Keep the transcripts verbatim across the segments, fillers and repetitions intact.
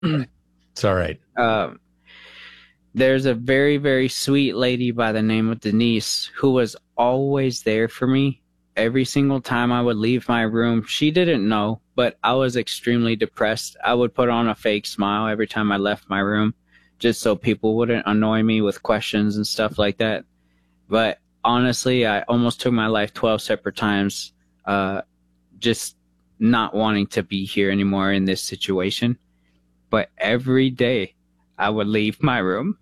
It's all right. Um, there's a very, very sweet lady by the name of Denise who was always there for me every single time I would leave my room. She didn't know, but I was extremely depressed. I would put on a fake smile every time I left my room just so people wouldn't annoy me with questions and stuff like that. But honestly, I almost took my life twelve separate times, uh, just not wanting to be here anymore in this situation. But every day I would leave my room.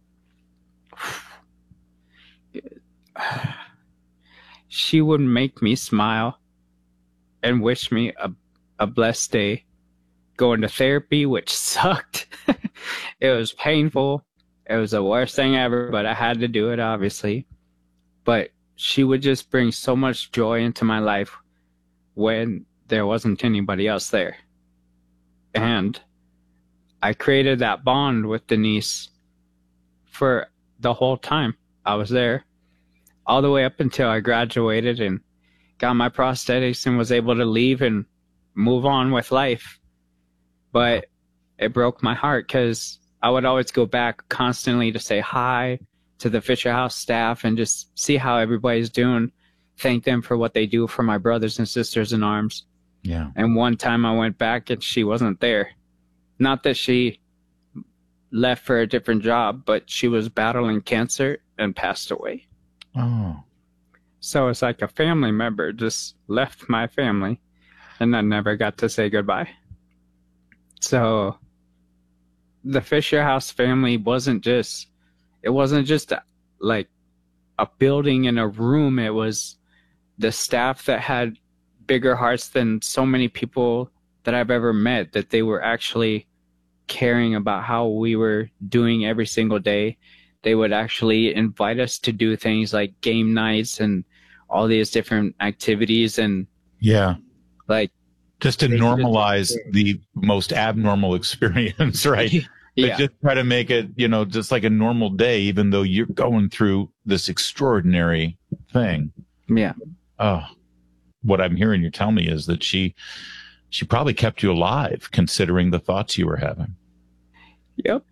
She would make me smile and wish me a, a blessed day. Going to therapy, which sucked. It was painful. It was the worst thing ever, but I had to do it, obviously. But she would just bring so much joy into my life when there wasn't anybody else there. And I created that bond with Denise for the whole time I was there, all the way up until I graduated and got my prosthetics and was able to leave and move on with life. But it broke my heart because I would always go back constantly to say hi to the Fisher House staff and just see how everybody's doing. Thank them for what they do for my brothers and sisters in arms. Yeah. And one time I went back and she wasn't there. Not that she left for a different job, but she was battling cancer and passed away. Oh. So it's like a family member just left my family and I never got to say goodbye. So the Fisher House family wasn't just, it wasn't just a, like a building and a room. It was the staff that had bigger hearts than so many people that I've ever met, that they were actually caring about how we were doing every single day. They would actually invite us to do things like game nights and all these different activities. And yeah, like just to normalize the most abnormal experience, right? Yeah. But just try to make it, you know, just like a normal day, even though you're going through this extraordinary thing. Yeah. Oh, what I'm hearing you tell me is that she, she probably kept you alive considering the thoughts you were having. Yep.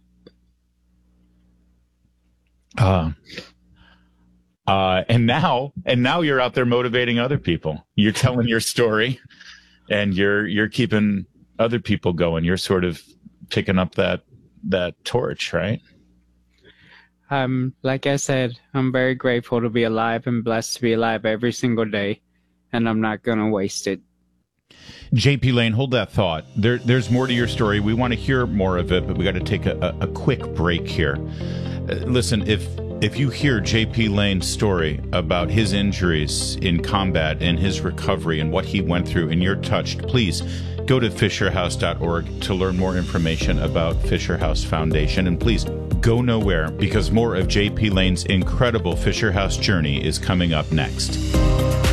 Uh, uh, and now, and now you're out there motivating other people. You're telling your story and you're, you're keeping other people going. You're sort of picking up that, that torch, right? Um, like I said, I'm very grateful to be alive and blessed to be alive every single day, and I'm not going to waste it. J P Lane, hold that thought. There, there's more to your story. We want to hear more of it, but we got to take a, a, a quick break here. Uh, listen, if if you hear J P Lane's story about his injuries in combat and his recovery and what he went through, and you're touched, please go to fisher house dot org to learn more information about Fisher House Foundation. And please go nowhere, because more of J P Lane's incredible Fisher House journey is coming up next.